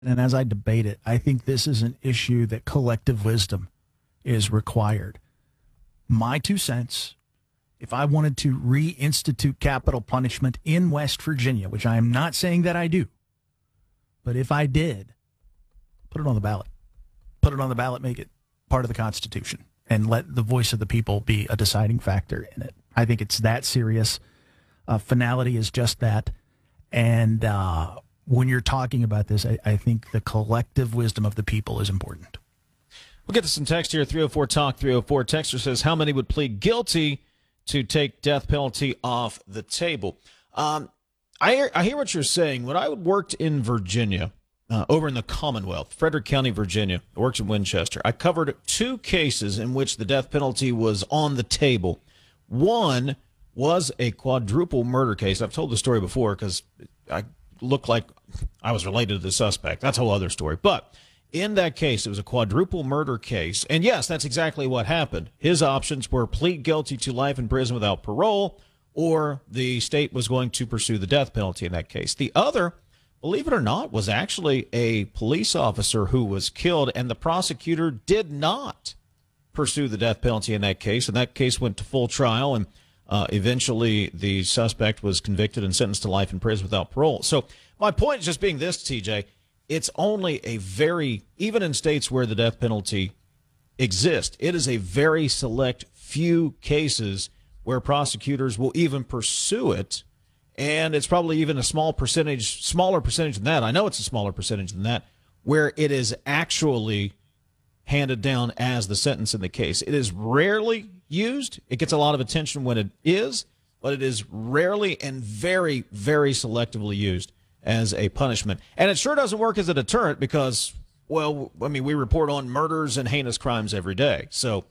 And as I debate it, I think this is an issue that collective wisdom is required. My 2 cents, if I wanted to reinstitute capital punishment in West Virginia, which I am not saying that I do, but if I did, put it on the ballot. Put it on the ballot, make it part of the Constitution, and let the voice of the people be a deciding factor in it. I think it's that serious. Finality is just that. And when you're talking about this, I think the collective wisdom of the people is important. We'll get to some text here. 304 Talk 304. Texter says, how many would plead guilty to take death penalty off the table? I hear what you're saying. When I worked in Virginia, over in the Commonwealth, Frederick County, Virginia, I worked in Winchester, I covered 2 cases in which the death penalty was on the table. One was a quadruple murder case. I've told the story before because I looked like I was related to the suspect. That's a whole other story. But in that case, it was a quadruple murder case. And yes, that's exactly what happened. His options were plead guilty to life in prison without parole, or the state was going to pursue the death penalty in that case. The other, believe it or not, was actually a police officer who was killed, and the prosecutor did not pursue the death penalty in that case. And that case went to full trial, and eventually the suspect was convicted and sentenced to life in prison without parole. So my point is just being this, TJ, it's only a very, even in states where the death penalty exists, it is a very select few cases where prosecutors will even pursue it. And it's probably even a smaller percentage than that. I know it's a smaller percentage than that, where it is actually handed down as the sentence in the case. It is rarely used. It gets a lot of attention when it is, but it is rarely and very, very selectively used as a punishment. And it sure doesn't work as a deterrent because, well, I mean, we report on murders and heinous crimes every day. So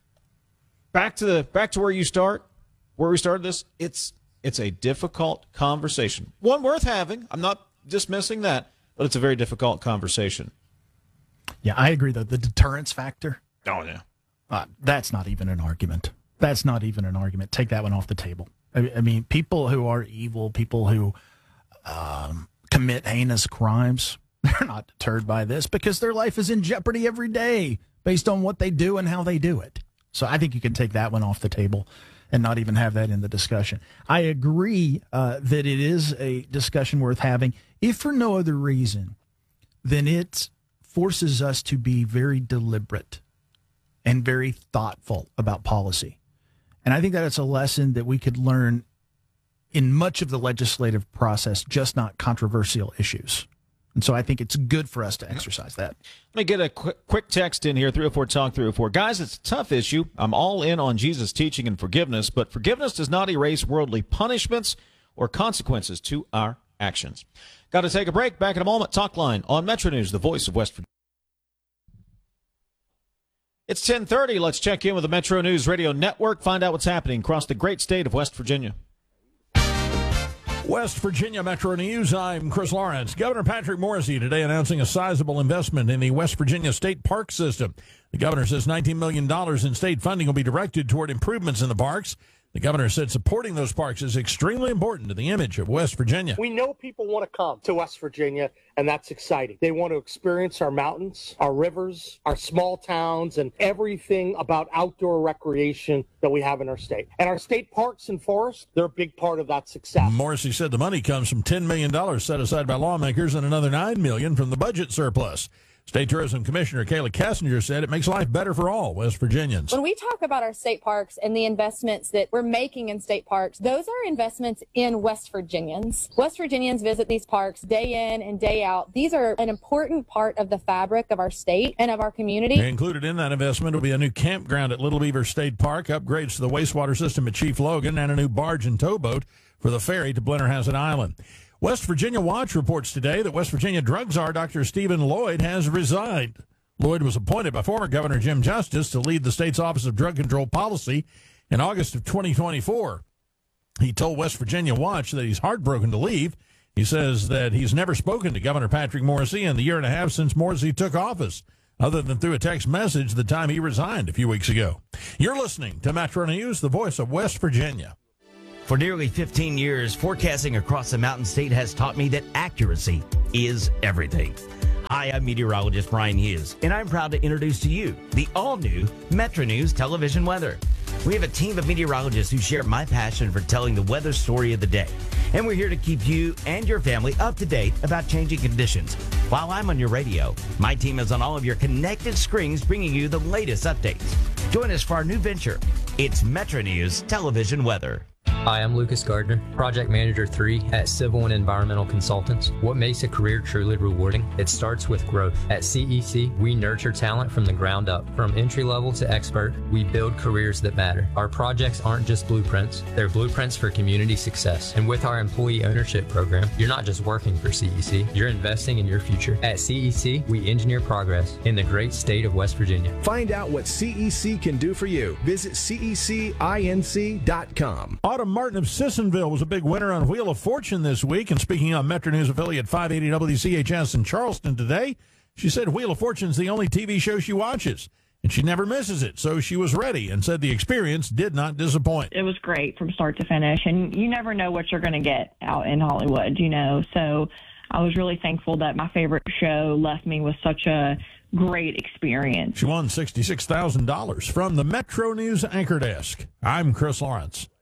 back to where we started this, it's a difficult conversation. One worth having. I'm not dismissing that, but it's a very difficult conversation. Yeah, I agree, though. The deterrence factor. Oh, yeah. That's not even an argument. That's not even an argument. Take that one off the table. I mean, people who are evil, people who commit heinous crimes, they're not deterred by this because their life is in jeopardy every day based on what they do and how they do it. So I think you can take that one off the table and not even have that in the discussion. I agree that it is a discussion worth having, if for no other reason than it forces us to be very deliberate and very thoughtful about policy. And I think that it's a lesson that we could learn in much of the legislative process, just not controversial issues. And so I think it's good for us to exercise that. Let me get a quick text in here, 304 Talk 304. Guys, it's a tough issue. I'm all in on Jesus' teaching and forgiveness, but forgiveness does not erase worldly punishments or consequences to our actions. Got to take a break. Back in a moment. Talk Line on Metro News, the voice of West Virginia. It's 10:30. Let's check in with the Metro News Radio Network, find out what's happening across the great state of West Virginia. West Virginia Metro News, I'm Chris Lawrence. Governor Patrick Morrisey today announcing a sizable investment in the West Virginia State Park System. The governor says $19 million in state funding will be directed toward improvements in the parks. The governor said supporting those parks is extremely important to the image of West Virginia. We know people want to come to West Virginia, and that's exciting. They want to experience our mountains, our rivers, our small towns, and everything about outdoor recreation that we have in our state. And our state parks and forests, they're a big part of that success. Morrisey said the money comes from $10 million set aside by lawmakers and another $9 million from the budget surplus. State Tourism Commissioner Kayla Kassinger said it makes life better for all West Virginians. When we talk about our state parks and the investments that we're making in state parks, those are investments in West Virginians. West Virginians visit these parks day in and day out. These are an important part of the fabric of our state and of our community. Included in that investment will be a new campground at Little Beaver State Park, upgrades to the wastewater system at Chief Logan, and a new barge and towboat for the ferry to Blennerhassett Island. West Virginia Watch reports today that West Virginia drug czar Dr. Stephen Lloyd has resigned. Lloyd was appointed by former Governor Jim Justice to lead the state's Office of Drug Control Policy in August of 2024. He told West Virginia Watch that he's heartbroken to leave. He says that he's never spoken to Governor Patrick Morrisey in the year and a half since Morrisey took office, other than through a text message the time he resigned a few weeks ago. You're listening to Metro News, the voice of West Virginia. For nearly 15 years, forecasting across the Mountain State has taught me that accuracy is everything. Hi, I'm meteorologist Brian Hughes, and I'm proud to introduce to you the all-new Metro News television weather. We have a team of meteorologists who share my passion for telling the weather story of the day. And we're here to keep you and your family up to date about changing conditions. While I'm on your radio, my team is on all of your connected screens bringing you the latest updates. Join us for our new venture. It's Metro News television weather. Hi, I'm Lucas Gardner, Project Manager 3 at Civil and Environmental Consultants. What makes a career truly rewarding? It starts with growth. At CEC, we nurture talent from the ground up. From entry level to expert, we build careers that matter. Our projects aren't just blueprints, they're blueprints for community success. And with our employee ownership program, you're not just working for CEC, you're investing in your future. At CEC, we engineer progress in the great state of West Virginia. Find out what CEC can do for you. Visit cecinc.com. Autumn Martin of Sissonville was a big winner on Wheel of Fortune this week. And speaking on Metro News affiliate 580 WCHS in Charleston today, she said Wheel of Fortune is the only TV show she watches, and she never misses it. So she was ready and said the experience did not disappoint. It was great from start to finish, and you never know what you're going to get out in Hollywood, you know. So I was really thankful that my favorite show left me with such a great experience. She won $66,000 from the Metro News Anchor Desk. I'm Chris Lawrence.